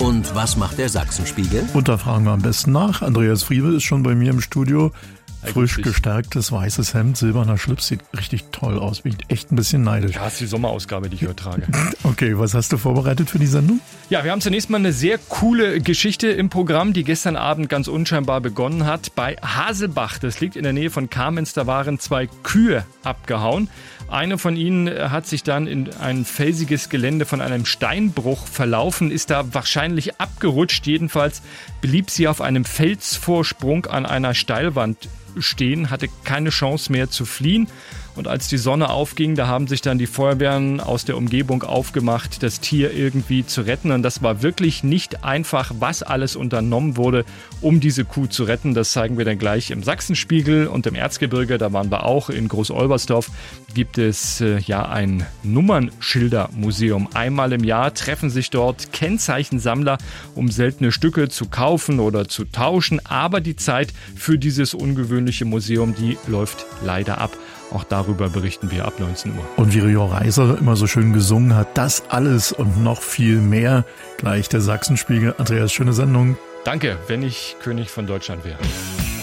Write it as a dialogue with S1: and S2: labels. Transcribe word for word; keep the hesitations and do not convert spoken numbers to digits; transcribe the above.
S1: Und was macht der Sachsenspiegel?
S2: Und da fragen wir am besten nach. Andreas Friebe ist schon bei mir im Studio. Frisch gestärktes weißes Hemd, silberner Schlips, sieht richtig toll aus. Bin ich echt ein bisschen neidisch.
S3: Ja, das ist die Sommerausgabe, die ich heute trage.
S2: Okay, was hast du vorbereitet für die Sendung?
S3: Ja, wir haben zunächst mal eine sehr coole Geschichte im Programm, die gestern Abend ganz unscheinbar begonnen hat. Bei Haselbach, das liegt in der Nähe von Kamenz, da waren zwei Kühe abgehauen. Eine von ihnen hat sich dann in ein felsiges Gelände von einem Steinbruch verlaufen, ist da wahrscheinlich abgerutscht. Jedenfalls blieb sie auf einem Felsvorsprung an einer Steilwand stehen, hatte keine Chance mehr zu fliehen. Und als die Sonne aufging, da haben sich dann die Feuerwehren aus der Umgebung aufgemacht, das Tier irgendwie zu retten. Und das war wirklich nicht einfach, was alles unternommen wurde, um diese Kuh zu retten. Das zeigen wir dann gleich im Sachsenspiegel und im Erzgebirge. Da waren wir auch. In Groß-Olbersdorf gibt es äh, ja ein Nummernschildermuseum. Einmal im Jahr treffen sich dort Kennzeichensammler, um seltene Stücke zu kaufen oder zu tauschen. Aber die Zeit für dieses ungewöhnliche Museum, die läuft leider ab. Auch darüber berichten wir ab neunzehn Uhr.
S2: Und wie Rio Reiser immer so schön gesungen hat, das alles und noch viel mehr. Gleich der Sachsenspiegel. Andreas, schöne Sendung.
S3: Danke, wenn ich König von Deutschland wäre.